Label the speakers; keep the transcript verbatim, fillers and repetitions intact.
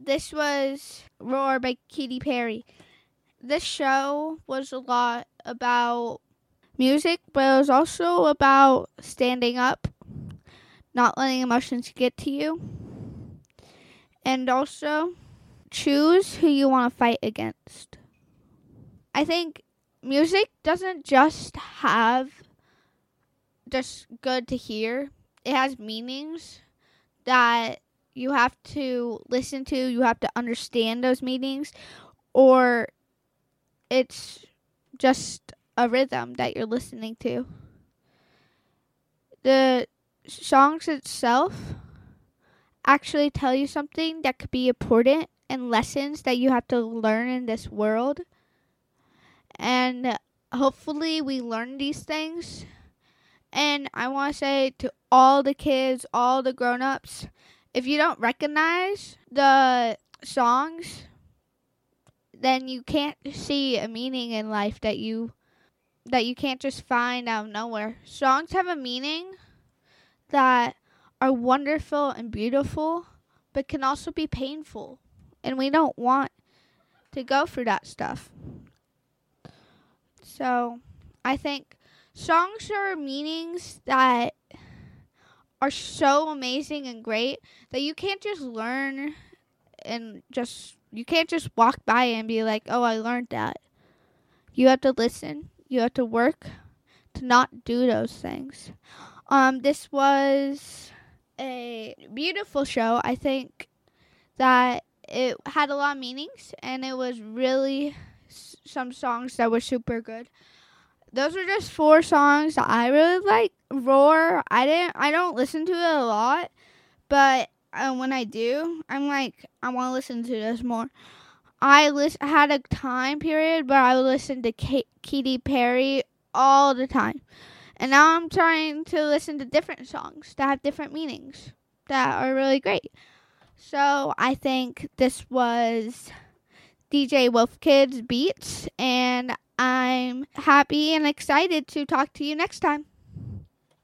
Speaker 1: this was Roar by Katy Perry. This show was a lot about music, but it was also about standing up, not letting emotions get to you, and also choose who you want to fight against. I think music doesn't just have just good to hear. It has meanings that you have to listen to. You have to understand those meanings, or it's just a rhythm that you're listening to. The songs itself actually tell you something that could be important and lessons that you have to learn in this world. And hopefully we learn these things. And I want to say to all the kids, all the grown-ups, if you don't recognize the songs, then you can't see a meaning in life that you that you can't just find out of nowhere. Songs have a meaning that are wonderful and beautiful, but can also be painful. And we don't want to go through that stuff. So I think songs are meanings that are so amazing and great that you can't just learn and just, you can't just walk by and be like, oh, I learned that. You have to listen. You have to work to not do those things. Um, this was a beautiful show. I think that it had a lot of meanings, and it was really s- some songs that were super good. Those are just four songs that I really like. Roar, I didn't, I don't listen to it a lot, but uh, when I do, I'm like, I want to listen to this more. I lis- had a time period where I would listen to K- Katy Perry all the time. And now I'm trying to listen to different songs that have different meanings that are really great. So I think this was D J Wolf Kids Beats, and I'm happy and excited to talk to you next time.